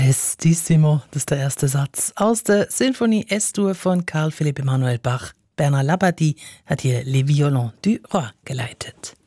Prestissimo, das ist der erste Satz aus der Sinfonie S-Dur von Carl Philipp Emanuel Bach. Bernard Labadie hat hier Les Violons du Roi geleitet.